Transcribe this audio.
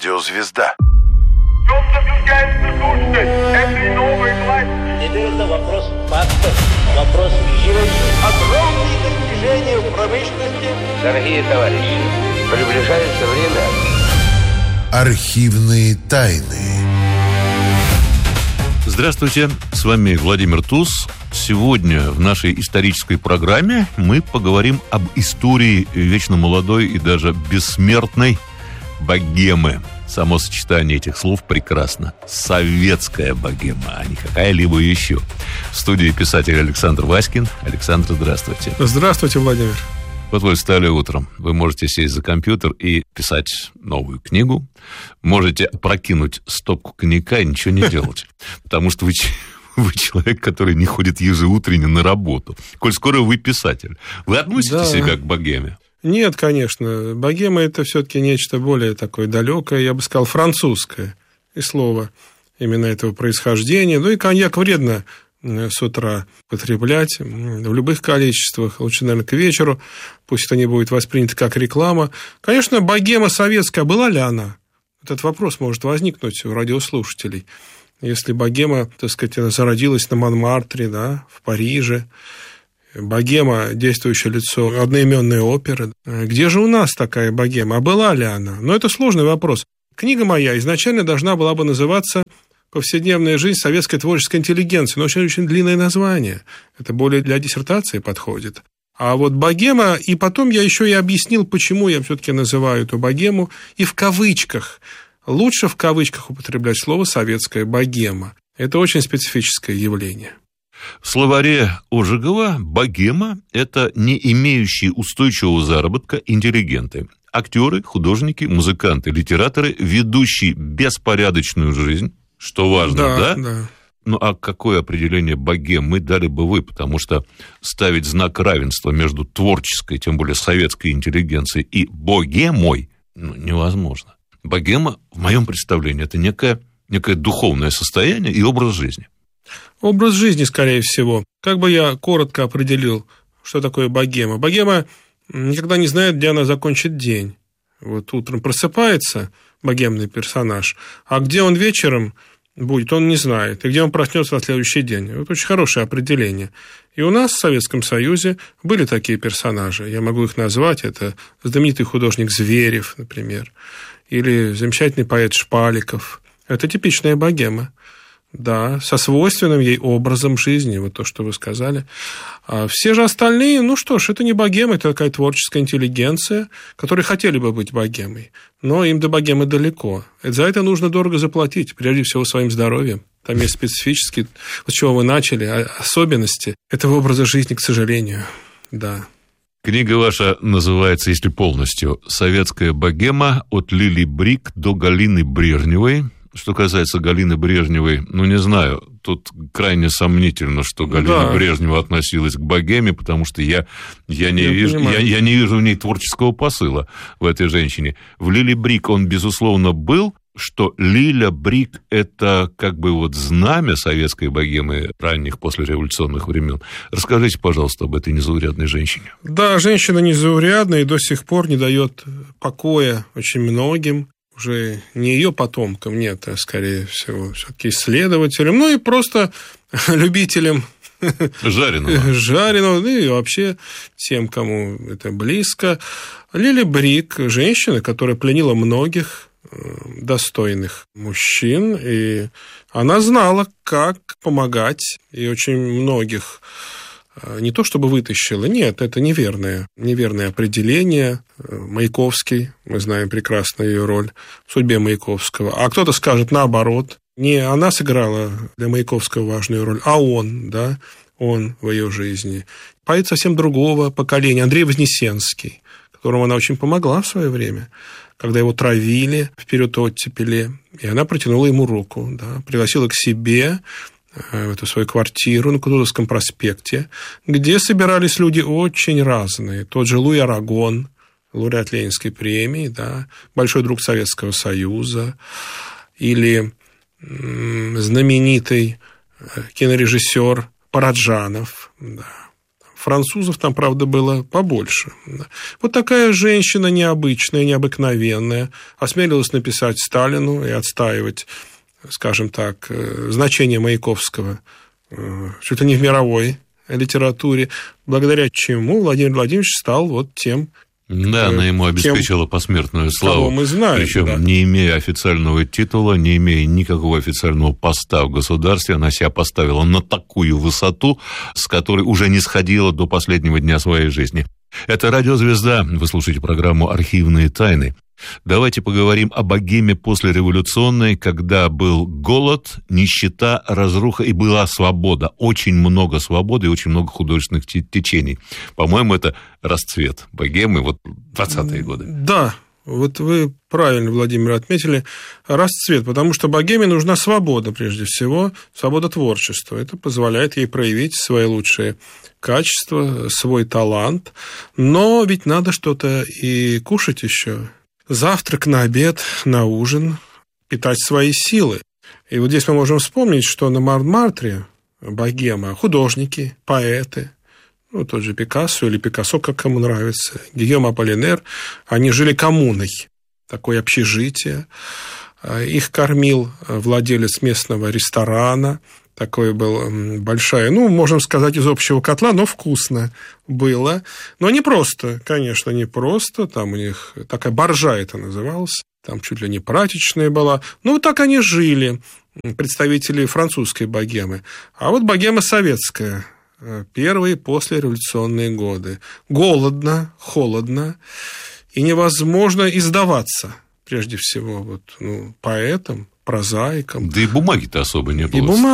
Радиозвезда. Теперь это вопрос фактов, вопрос вещей. Огромные достижения в промышленности. Дорогие товарищи, приближается время. Архивные тайны. Здравствуйте, с вами Владимир Туз. Сегодня в нашей исторической программе мы поговорим об истории вечно молодой и даже бессмертной богемы. Само сочетание этих слов прекрасно. Советская богема, а не какая-либо еще. В студии писатель Александр Васькин. Александр, здравствуйте. Здравствуйте, Владимир. Вот вы встали утром. Вы можете сесть за компьютер и писать новую книгу. Можете опрокинуть стопку коньяка и ничего не делать. Потому что вы человек, который не ходит ежеутренне на работу. Коль скоро вы писатель. Вы относите себя к богеме? Нет, конечно. Богема – это все-таки нечто более такое далекое, я бы сказал, французское. И слово именно этого происхождения. Ну и коньяк вредно с утра потреблять в любых количествах. Лучше, наверное, к вечеру. Пусть это не будет воспринято как реклама. Конечно, богема советская, была ли она? Этот вопрос может возникнуть у радиослушателей. Если богема, так сказать, она зародилась на Монмартре, да, в Париже. Богема, действующее лицо одноименной оперы. Где же у нас такая богема? А была ли она? Но это сложный вопрос. Книга моя изначально должна была бы называться «Повседневная жизнь советской творческой интеллигенции». Но очень длинное название. Это более для диссертации подходит. А вот богема, и потом я еще и объяснил, почему я все-таки называю эту богему, и в кавычках. Лучше в кавычках употреблять слово «советская богема». Это очень специфическое явление. В словаре Ожегова богема – это не имеющие устойчивого заработка интеллигенты. Актеры, художники, музыканты, литераторы, ведущие беспорядочную жизнь, что важно, да? Да. Ну, а какое определение богемы дали бы вы? Потому что ставить знак равенства между творческой, тем более советской интеллигенцией и богемой невозможно. Богема, в моем представлении, это некое духовное состояние и образ жизни. Образ жизни, скорее всего. Как бы я коротко определил, что такое богема? Богема никогда не знает, где она закончит день. Вот утром просыпается богемный персонаж, а где он вечером будет, он не знает. И где он проснется на следующий день. Вот очень хорошее определение. И у нас в Советском Союзе были такие персонажи. Я могу их назвать. Это знаменитый художник Зверев, например. Или замечательный поэт Шпаликов. Это типичная богема. Да, со свойственным ей образом жизни, вот то, что вы сказали. А все же остальные, ну что ж, это не богема, это такая творческая интеллигенция, которые хотели бы быть богемой, но им до богемы далеко. За это нужно дорого заплатить, прежде всего своим здоровьем. Там есть специфические, с чего вы начали, особенности этого образа жизни, к сожалению, да. Книга ваша называется, если полностью, «Советская богема от Лили Брик до Галины Брежневой». Что касается Галины Брежневой, не знаю, тут крайне сомнительно, что Галина Брежнева относилась к богеме, потому что я не вижу в ней творческого посыла в этой женщине. В Лили Брик он, безусловно, был, что Лиля Брик – это как бы вот знамя советской богемы ранних послереволюционных времен. Расскажите, пожалуйста, об этой незаурядной женщине. Да, женщина незаурядная и до сих пор не дает покоя очень многим. Уже не ее потомкам, нет, а скорее всего, все-таки исследователям, ну и просто любителям жареного, и вообще тем, кому это близко. Лили Брик, женщина, которая пленила многих достойных мужчин, и она знала, как помогать, и очень многих не то чтобы вытащила, нет, это неверное определение. Маяковский, мы знаем прекрасно ее роль в судьбе Маяковского. А кто-то скажет наоборот, не она сыграла для Маяковского важную роль, а он в ее жизни. Поэт совсем другого поколения, Андрей Вознесенский, которому она очень помогла в свое время, когда его травили в период оттепели, и она протянула ему руку, пригласила к себе в эту свою квартиру на Кутузовском проспекте, где собирались люди очень разные. Тот же Луи Арагон, лауреат Ленинской премии, большой друг Советского Союза, или знаменитый кинорежиссер Параджанов, Французов там, правда, было побольше. Вот такая женщина необычная, необыкновенная, осмелилась написать Сталину и отстаивать, скажем так, значение Маяковского чуть ли не в мировой литературе, благодаря чему Владимир Владимирович стал вот тем... Да, она ему обеспечила посмертную славу, мы знаем, причем да. Не имея официального титула, не имея никакого официального поста в государстве, она себя поставила на такую высоту, с которой уже не сходила до последнего дня своей жизни. Это «Радиозвезда», вы слушаете программу «Архивные тайны». Давайте поговорим о богеме послереволюционной, когда был голод, нищета, разруха и была свобода. Очень много свободы и очень много художественных течений. По-моему, это расцвет богемы, вот 20-е годы. Да, вот вы правильно, Владимир, отметили, расцвет, потому что богеме нужна свобода, прежде всего, свобода творчества. Это позволяет ей проявить свои лучшие качества, свой талант. Но ведь надо что-то и кушать еще. Завтрак, на обед, на ужин, питать свои силы. И вот здесь мы можем вспомнить, что на Монмартре богема, художники, поэты, ну, тот же Пикассо или Пикассо, как кому нравится, Гийом Аполлинер, они жили коммуной, такое общежитие. Их кормил владелец местного ресторана, такое было большая, ну, можем сказать, из общего котла, но вкусно было. Но не просто, конечно, не просто. Там у них такая боржа это называлось. Там чуть ли не прачечная была. Ну, вот так они жили, представители французской богемы. А вот богема советская, первые послереволюционные годы. Голодно, холодно, и невозможно издаваться, прежде всего, вот, поэтам, прозаикам. Да и бумаги-то особо не было. И бумаг